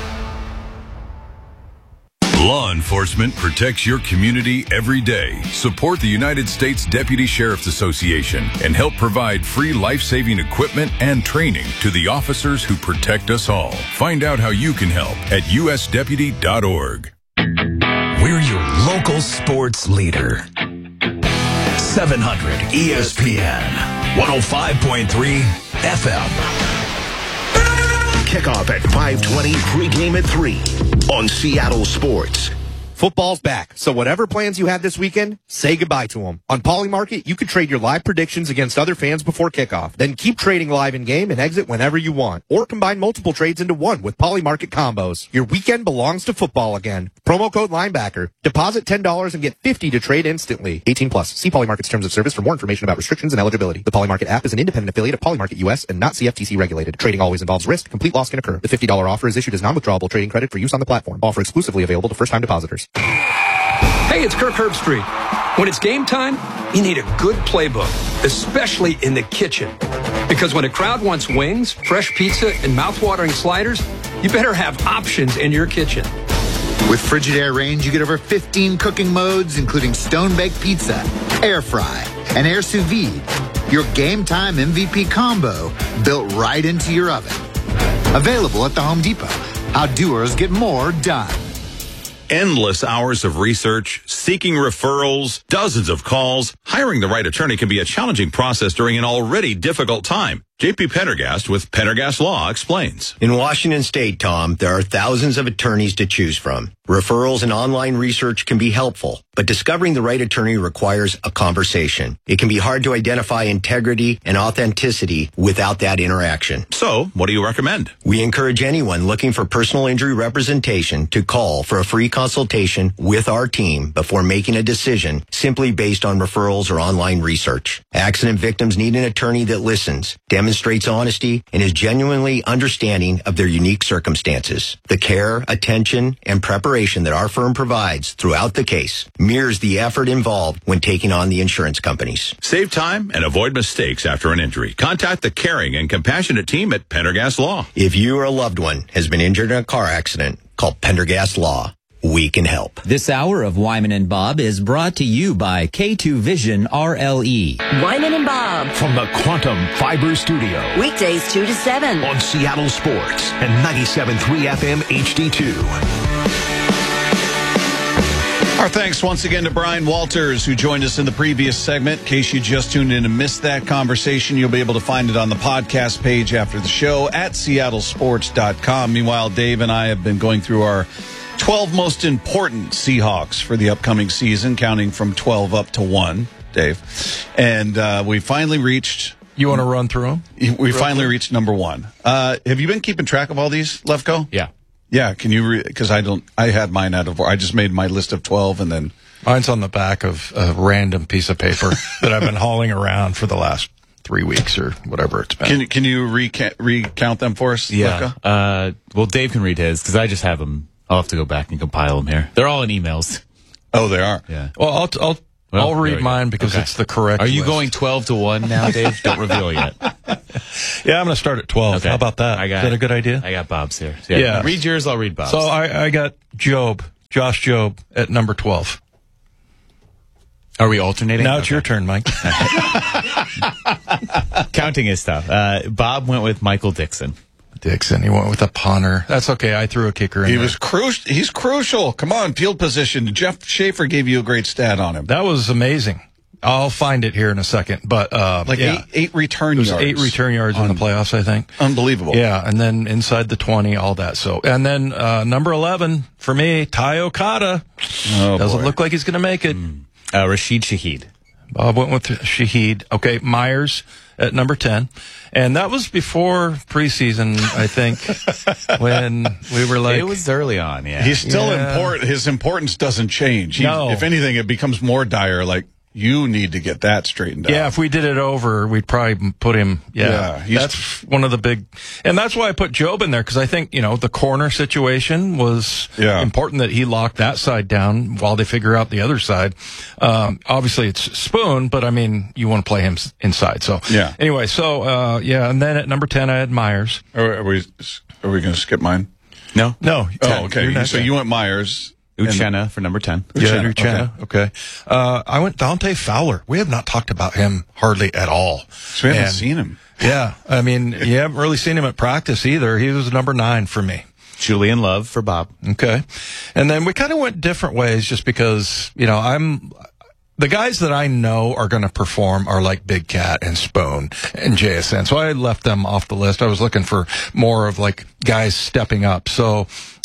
S27: Law enforcement protects your community every day. Support the United States Deputy Sheriff's Association and help provide free life-saving equipment and training to the officers who protect us all. Find out how you can help at usdeputy.org.
S2: We're your local sports leader. 700 ESPN, 105.3 FM.
S28: Kickoff at 5:20, pregame at 3 on Seattle Sports.
S29: Football's back, so whatever plans you had this weekend, say goodbye to them. On Polymarket, you can trade your live predictions against other fans before kickoff. Then keep trading live in-game and exit whenever you want. Or combine multiple trades into one with Polymarket combos. Your weekend belongs to football again. Promo code Linebacker. Deposit $10 and get $50 to trade instantly. 18+. See Polymarket's terms of service for more information about restrictions and eligibility. The Polymarket app is an independent affiliate of Polymarket US and not CFTC regulated. Trading always involves risk. Complete loss can occur. The $50 offer is issued as non-withdrawable trading credit for use on the platform. Offer exclusively available to first-time depositors.
S30: Hey, it's Kirk Herbstreit. When it's game time, you need a good playbook, especially in the kitchen. Because when a crowd wants wings, fresh pizza, and mouth-watering sliders, you better have options in your kitchen.
S31: With Frigidaire Range, you get over 15 cooking modes, including stone-baked pizza, air fry, and air sous vide. Your game time MVP combo built right into your oven. Available at the Home Depot. How doers get more done.
S32: Endless hours of research, seeking referrals, dozens of calls. Hiring the right attorney can be a challenging process during an already difficult time. J.P. Pendergast with Pendergast Law explains.
S33: In Washington State, Tom, there are thousands of attorneys to choose from. Referrals and online research can be helpful, but discovering the right attorney requires a conversation. It can be hard to identify integrity and authenticity without that interaction.
S32: So, what do you recommend?
S33: We encourage anyone looking for personal injury representation to call for a free consultation with our team before making a decision simply based on referrals or online research. Accident victims need an attorney that listens, demonstrates honesty, and is genuinely understanding of their unique circumstances. The care, attention, and preparation that our firm provides throughout the case mirrors the effort involved when taking on the insurance companies.
S32: Save time and avoid mistakes after an injury. Contact the caring and compassionate team at Pendergast Law.
S33: If you or a loved one has been injured in a car accident, call Pendergast Law. We can help.
S34: This hour of Wyman and Bob is brought to you by K2 Vision RLE.
S17: Wyman and Bob.
S28: From the Quantum Fiber Studio.
S17: Weekdays 2 to 7.
S28: On Seattle Sports and 97.3 FM HD2.
S18: Our thanks once again to Brian Walters, who joined us in the previous segment. In case you just tuned in and missed that conversation, you'll be able to find it on the podcast page after the show at seattlesports.com. Meanwhile, Dave and I have been going through our 12 most important Seahawks for the upcoming season, counting from 12 up to 1, Dave. And we finally reached...
S4: You want to run through them?
S18: We finally reached number 1. Have you been keeping track of all these, Lefko?
S4: Yeah.
S18: Yeah, can you because I had mine out of order. I just made my list of 12 and then
S4: mine's on the back of a random piece of paper that I've been hauling around for the last 3 weeks or whatever it's been.
S18: Can you recount them for us?
S6: Yeah. Well, Dave can read his because I just have them. I'll have to go back and compile them here. They're all in emails.
S18: Oh, they are.
S6: Yeah.
S4: Well, I'll read mine because it's the correct.
S6: Are you
S4: list.
S6: going 12 to 1 now, Dave? Don't reveal yet.
S4: Yeah, I'm going to start at 12. Okay. How about that? Is that a good idea?
S6: I got Bob's here.
S4: Yeah.
S6: Read yours, I'll read Bob's.
S4: So I got Josh Jobe at number 12.
S6: Are we alternating?
S4: Now it's your turn, Mike.
S6: Counting is tough. Bob went with Michael Dixon.
S4: He went with a punter. That's okay. I threw a kicker in there.
S18: He's crucial. Come on, field position. Jeff Schaefer gave you a great stat on him.
S4: That was amazing. I'll find it here in a second. But
S18: eight return yards.
S4: 8 return yards in the playoffs, I think.
S18: Unbelievable.
S4: Yeah, and then inside the 20, all that. So, and then number 11 for me, Ty Okada. Doesn't look like he's going to make it.
S6: Rashid Shaheed.
S4: Bob went with Shaheed. Okay, Myers at number 10. And that was before preseason, I think, when we were like...
S6: It was early on, yeah.
S18: He's still important. His importance doesn't change.
S4: No.
S18: If anything, it becomes more dire, like, you need to get that straightened out.
S4: Yeah, if we did it over, we'd probably put him. Yeah, that's one of the big, and that's why I put Jobe in there because I think the corner situation was important that he locked that side down while they figure out the other side. Obviously it's Spoon, but I mean you want to play him inside. So anyway, and then at number 10 I had Myers.
S18: Are we going to skip mine?
S6: No.
S18: Oh, okay. So you went Myers.
S6: Uchenna for number 10.
S4: Uchenna. Okay. I went Dante Fowler. We have not talked about him hardly at all.
S18: So we haven't seen him.
S4: Yeah. I mean, you haven't really seen him at practice either. He was number 9 for me.
S6: Julian Love for Bob.
S4: Okay. And then we kind of went different ways just because, the guys that I know are going to perform are like Big Cat and Spoon and JSN. So I left them off the list. I was looking for more of like guys stepping up. So,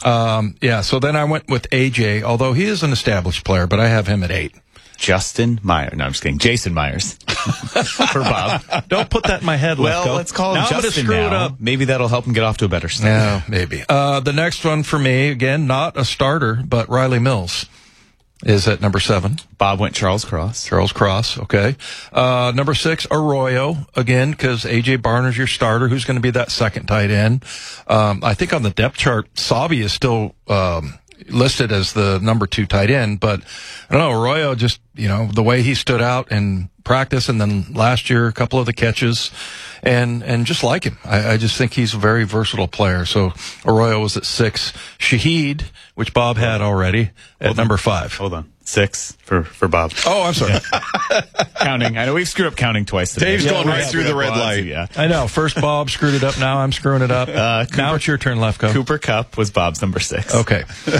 S4: so then I went with AJ, although he is an established player, but I have him at 8.
S6: Justin Myers. No, I'm just kidding. Jason Myers for Bob.
S4: Don't put that in my head,
S6: Well, let's call him
S4: now
S6: Justin
S4: screw
S6: now.
S4: It up.
S6: Maybe that'll help him get off to a better start.
S4: Yeah, maybe. The next one for me, again, not a starter, but Riley Mills is at number 7.
S6: Bob went Charles Cross.
S4: Okay. Number 6, Arroyo, again, because A.J. Barner's your starter. Who's going to be that second tight end? I think on the depth chart, Savi is still listed as the number 2 tight end, but I don't know, Arroyo just, the way he stood out in practice and then last year, a couple of the catches, and just like him. I just think he's a very versatile player. So Arroyo was at 6. Shaheed, which Bob had already, at number 5.
S6: Hold on. 6 for Bob.
S4: Oh, I'm sorry.
S6: Counting. I know we've screwed up counting twice today.
S18: Dave's going right through the red light.
S6: Yeah.
S4: I know. First Bob screwed it up. Now I'm screwing it up. Now it's your turn, Lefko.
S6: Cooper Kupp was Bob's number 6.
S4: Okay.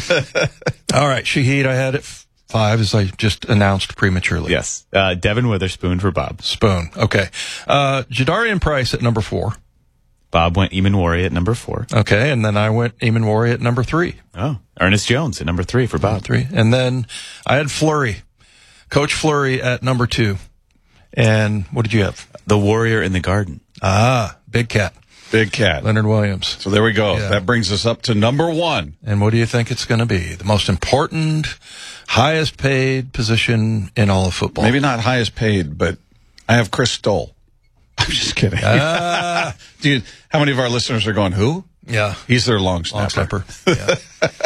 S4: All right. Shaheed, I had it 5, as I just announced prematurely.
S6: Yes. Devin Witherspoon for Bob.
S4: Spoon. Okay. Jadarian Price at number 4.
S6: Bob went Eamon Warrior at number 4.
S4: Okay, and then I went Eamon Warrior at number 3.
S6: Oh, Ernest Jones at number 3 for Bob.
S4: 3. And then I had Fleury, Coach Fleury at number 2. And what did you have?
S6: The Warrior in the Garden.
S4: Big Cat. Leonard Williams.
S18: So there we go. Yeah. That brings us up to number 1.
S4: And what do you think it's going to be? The most important, highest paid position in all of football.
S18: Maybe not highest paid, but I have Chris Stoll. I'm just kidding. Dude, how many of our listeners are going, who?
S4: Yeah.
S18: He's their long snapper.
S4: Yeah.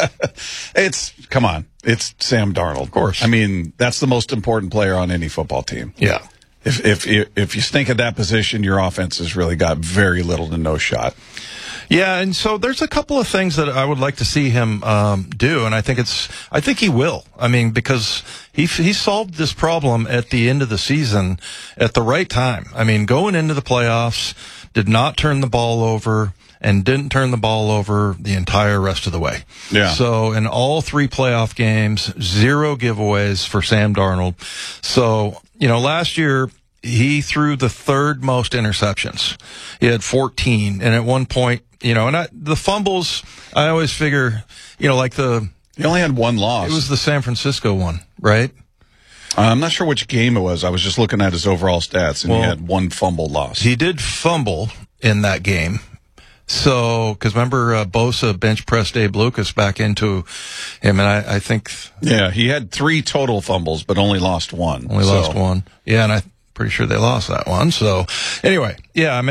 S18: Come on. It's Sam Darnold. Of
S4: course.
S18: I mean, that's the most important player on any football team.
S4: Yeah.
S18: If you stink at that position, your offense has really got very little to no shot.
S4: Yeah, and so there's a couple of things that I would like to see him do, and I think he will. I mean, because he solved this problem at the end of the season at the right time. I mean, going into the playoffs, did not turn the ball over, and didn't turn the ball over the entire rest of the way.
S18: Yeah.
S4: So in all 3 playoff games, 0 giveaways for Sam Darnold. So, last year, he threw the 3rd most interceptions. He had 14. And at one point, the fumbles, I always figure,
S18: he only had 1 loss.
S4: It was the San Francisco one, right?
S18: I'm not sure which game it was. I was just looking at his overall stats, and he had 1 fumble loss.
S4: He did fumble in that game. So, because remember, Bosa bench pressed Abe Lucas back into him, and I think...
S18: Yeah, he had 3 total fumbles, but only lost 1.
S4: Lost 1. Yeah, and I'm pretty sure they lost that one. So, anyway, yeah,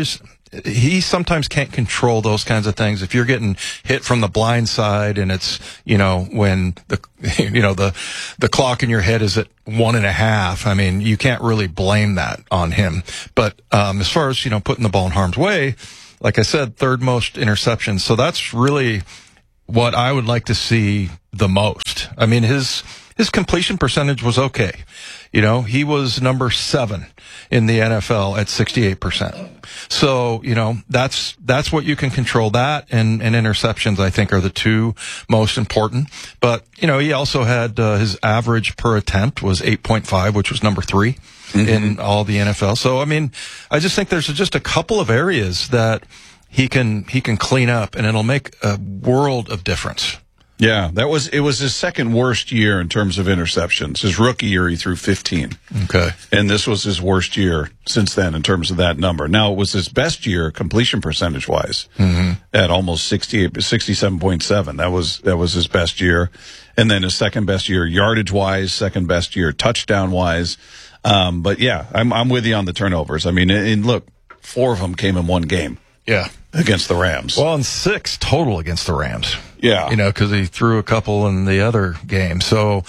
S4: he sometimes can't control those kinds of things. If you're getting hit from the blind side and it's, when the clock in your head is at 1.5, you can't really blame that on him. But, as far as, putting the ball in harm's way, like I said, 3rd most interceptions. So that's really what I would like to see the most. His completion percentage was okay. He was number 7 in the NFL at 68%. So, that's what you can control. That and interceptions, I think, are the 2 most important. But, he also had, his average per attempt was 8.5, which was number 3 in all the NFL. So, I just think there's just a couple of areas that he can clean up, and it'll make a world of difference.
S18: Yeah, it was his 2nd worst year in terms of interceptions. His rookie year, he threw 15.
S4: Okay.
S18: And this was his worst year since then in terms of that number. Now, it was his best year completion percentage-wise at almost 67.7. That was his best year. And then his 2nd best year yardage-wise, 2nd best year touchdown-wise. But, yeah, I'm with you on the turnovers. And look, 4 of them came in 1 game.
S4: Yeah.
S18: Against the Rams.
S4: Well, and 6 total against the Rams.
S18: Yeah.
S4: Because he threw a couple in the other game. So,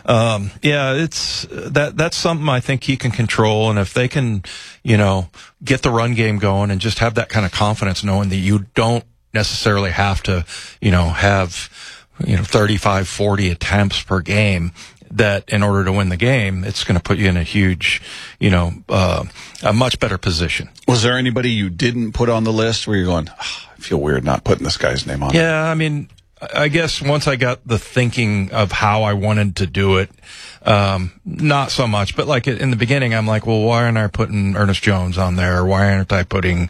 S4: it's that's something I think he can control. And if they can, get the run game going and just have that kind of confidence knowing that you don't necessarily have to, have, 35, 40 attempts per game, that in order to win the game, it's going to put you in a huge, a much better position.
S18: Was there anybody you didn't put on the list where you're going, I feel weird not putting this guy's name on?
S4: Yeah, I guess once I got the thinking of how I wanted to do it, not so much, but like in the beginning, I'm like, well, why aren't I putting Ernest Jones on there? Why aren't I putting,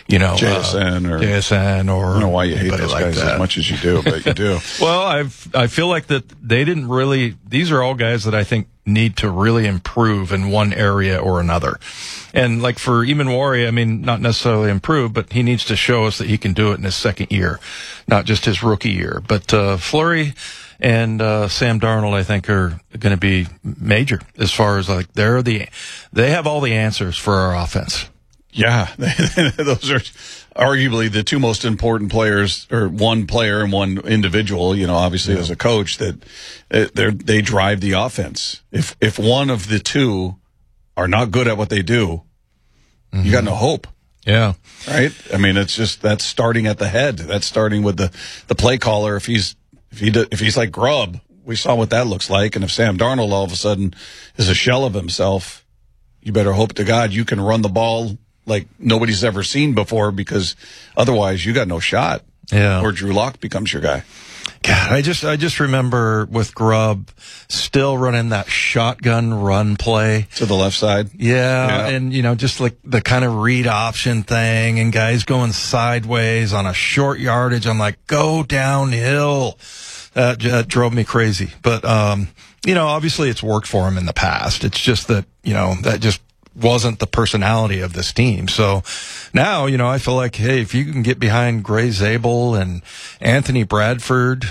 S18: JSN or
S4: I don't
S18: know why you hate those guys as much as you do, but you do.
S4: Well, I feel like that they didn't really, these are all guys that I think need to really improve in one area or another. And like for Eamon, not necessarily improve, but he needs to show us that he can do it in his 2nd year, not just his rookie year. But Fleury and Sam Darnold, I think, are going to be major as far as like they have all the answers for our offense.
S18: Yeah, those are arguably the 2 most important players, or one player and one individual, obviously as a coach, that they drive the offense. If one of the 2 are not good at what they do, you got no hope.
S4: Yeah.
S18: Right? It's just, that's starting at the head. That's starting with the play caller. If he's like Grubb, we saw what that looks like. And if Sam Darnold all of a sudden is a shell of himself, you better hope to God you can run the ball like nobody's ever seen before, because otherwise you got no shot.
S4: Yeah.
S18: Or Drew Lock becomes your guy.
S4: God, I just remember with Grubb still running that shotgun run play
S18: to the left side.
S4: Yeah. And just like the kind of read option thing and guys going sideways on a short yardage. I'm like, go downhill. That drove me crazy. But, obviously it's worked for him in the past. It's just that, that just wasn't the personality of this team. So now, I feel like, hey, if you can get behind Gray Zabel and Anthony Bradford,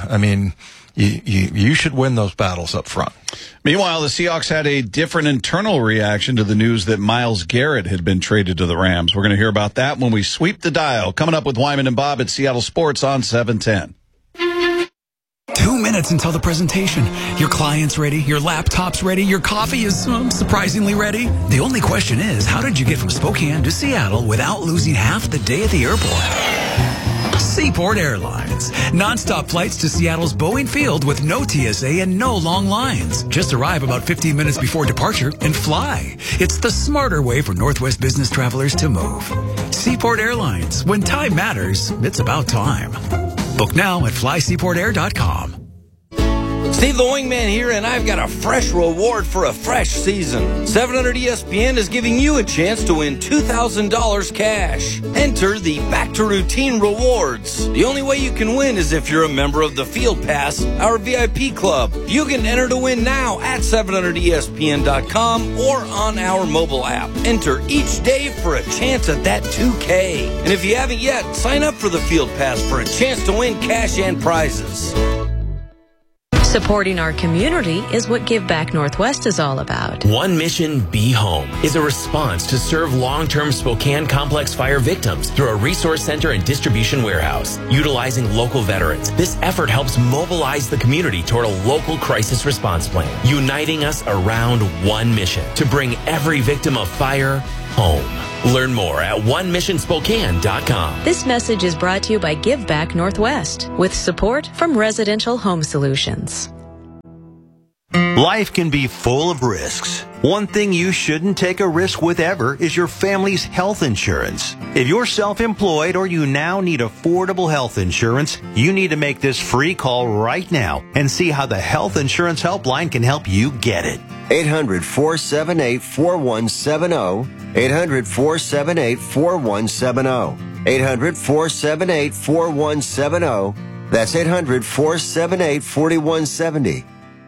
S4: you should win those battles up front.
S18: Meanwhile, the Seahawks had a different internal reaction to the news that Myles Garrett had been traded to the Rams. We're going to hear about that when we sweep the dial. Coming up with Wyman and Bob at Seattle Sports on 710.
S26: 2 minutes until the presentation. Your client's ready, your laptop's ready, your coffee is surprisingly ready. The only question is, how did you get from Spokane to Seattle without losing half the day at the airport?
S2: Seaport Airlines. Non-stop flights to Seattle's Boeing Field with no TSA and no long lines. Just arrive about 15 minutes before departure and fly. It's the smarter way for Northwest business travelers to move. Seaport Airlines. When time matters, it's about time. Book now at flyseaportair.com.
S3: Steve the Wingman here, and I've got a fresh reward for a fresh season. 700 ESPN is giving you a chance to win $2,000 cash. Enter the Back to Routine Rewards. The only way you can win is if you're a member of the Field Pass, our VIP club. You can enter to win now at 700ESPN.com or on our mobile app. Enter each day for a chance at that $2K. And if you haven't yet, sign up for the Field Pass for a chance to win cash and prizes.
S7: Supporting our community is what Give Back Northwest is all about.
S8: One Mission Be Home is a response to serve long-term Spokane complex fire victims through a resource center and distribution warehouse. Utilizing local veterans, this effort helps mobilize the community toward a local crisis response plan, uniting us around one mission to bring every victim of fire home. Learn more at onemissionspokane.com.
S7: This message is brought to you by Give Back Northwest with support from Residential Home Solutions.
S9: Life can be full of risks. One thing you shouldn't take a risk with ever is your family's health insurance. If you're self-employed or you now need affordable health insurance, you need to make this free call right now and see how the Health Insurance Helpline can help you get it.
S10: 800-478-4170. 800-478-4170. 800-478-4170. That's 800-478-4170.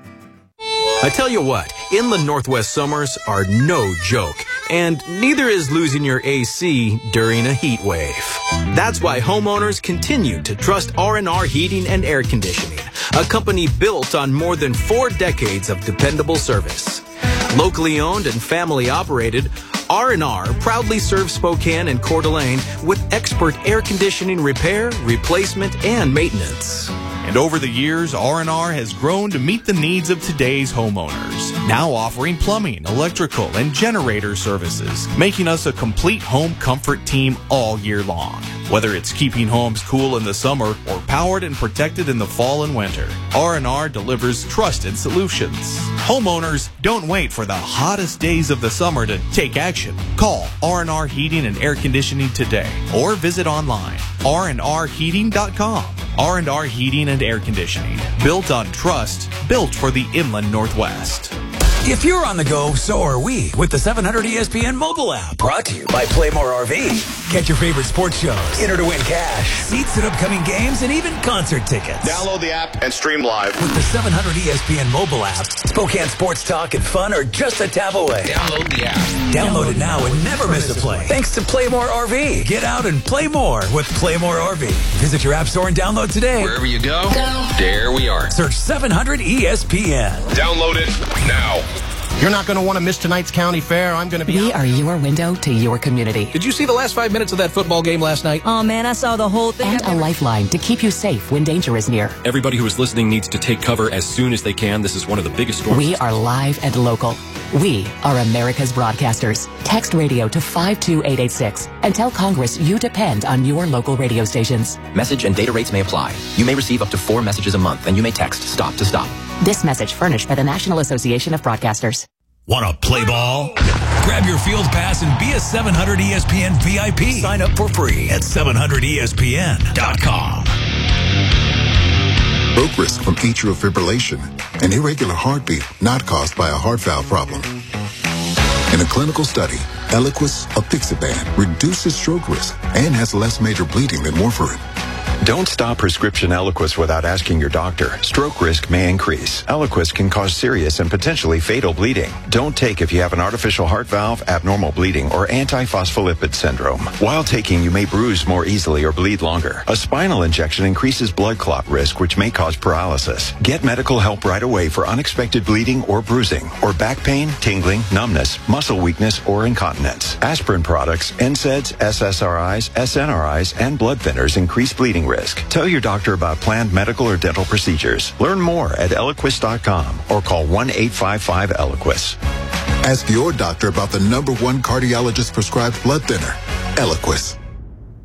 S11: I tell you what, inland Northwest summers are no joke, and neither is losing your AC during a heat wave. That's why homeowners continue to trust R&R Heating and Air Conditioning, a company built on more than 4 decades of dependable service. Locally owned and family operated, R&R proudly serves Spokane and Coeur d'Alene with expert air conditioning repair, replacement, and maintenance.
S12: And over the years, R&R has grown to meet the needs of today's homeowners, now offering plumbing, electrical, and generator services, making us a complete home comfort team all year long. Whether it's keeping homes cool in the summer or powered and protected in the fall and winter, R&R delivers trusted solutions. Homeowners, don't wait for the hottest days of the summer to take action. Call R&R Heating and Air Conditioning today or visit online, rnrheating.com. R&R Heating and Air Conditioning, built on trust, built for the inland Northwest.
S2: If you're on the go, so are we with the 700 ESPN mobile app. Brought to you by Playmore RV. Get your favorite sports shows, enter to win cash, seats at upcoming games, and even concert tickets.
S13: Download the app and stream live.
S2: With the 700 ESPN mobile app, Spokane sports talk and fun are just a tap away.
S13: Download the app.
S2: Download it now and never miss a play. Thanks to Playmore RV. Get out and play more with Playmore RV. Visit your app store and download today.
S13: Wherever you go, there we are.
S2: Search 700 ESPN.
S13: Download it now.
S14: You're not going to want to miss tonight's county fair. I'm going to be...
S15: We are your window to your community.
S14: Did you see the last 5 minutes of that football game last night?
S15: Oh, man, I saw the whole thing. And a lifeline to keep you safe when danger is near.
S16: Everybody who is listening needs to take cover as soon as they can. This is one of the biggest storms.
S15: We are live and local. We are America's broadcasters. Text radio to 52886 and tell Congress you depend on your local radio stations.
S19: Message and data rates may apply. You may receive up to 4 messages a month, and you may text STOP to STOP.
S15: This message furnished by the National Association of Broadcasters.
S2: Want to play ball? Grab your field pass and be a 700 ESPN VIP. Sign up for free at 700ESPN.com.
S20: Stroke risk from atrial fibrillation, an irregular heartbeat not caused by a heart valve problem. In a clinical study, Eliquis apixaban reduces stroke risk and has less major bleeding than warfarin.
S22: Don't stop prescription Eliquis without asking your doctor. Stroke risk may increase. Eliquis can cause serious and potentially fatal bleeding. Don't take if you have an artificial heart valve, abnormal bleeding, or antiphospholipid syndrome. While taking, you may bruise more easily or bleed longer. A spinal injection increases blood clot risk, which may cause paralysis. Get medical help right away for unexpected bleeding or bruising, or back pain, tingling, numbness, muscle weakness, or incontinence. Aspirin products, NSAIDs, SSRIs, SNRIs, and blood thinners increase bleeding risk. Tell your doctor about planned medical or dental procedures. Learn more at Eliquis.com or call 1-855-ELIQUIS.
S20: Ask your doctor about the #1 cardiologist prescribed blood thinner, Eliquis.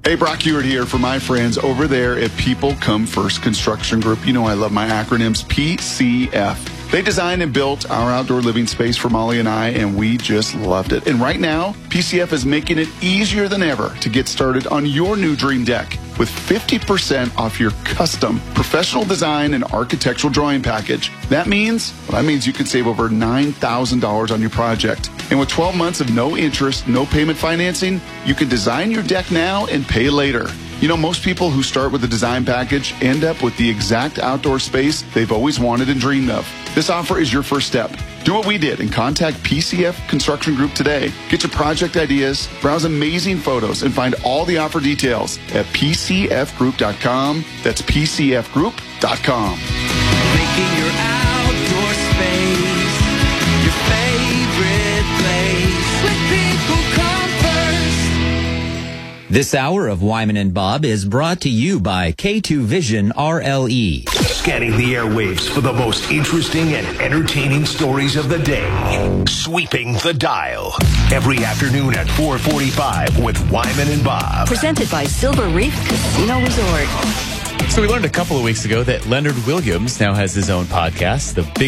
S1: Hey, Brock Hewitt here for my friends over there at People Come First Construction Group. You know I love my acronyms, PCF. They designed and built our outdoor living space for Molly and I, and we just loved it. And right now, PCF is making it easier than ever to get started on your new dream deck with 50% off your custom professional design and architectural drawing package. That means you can save over $9,000 on your project. And with 12 months of no interest, no payment financing, you can design your deck now and pay later. You know, most people who start with a design package end up with the exact outdoor space they've always wanted and dreamed of. This offer is your first step. Do what we did and contact PCF Construction Group today. Get your project ideas, browse amazing photos, and find all the offer details at PCFgroup.com. That's PCFgroup.com.
S5: Making your outdoor space your favorite place with People Come First.
S17: This hour of Wyman and Bob is brought to you by K2 Vision RLE.
S28: Scanning the airwaves for the most interesting and entertaining stories of the day. Sweeping the dial. Every afternoon at 4:45 with Wyman and Bob.
S21: Presented by Silver Reef Casino Resort.
S6: So we learned a couple of weeks ago that Leonard Williams now has his own podcast, The Big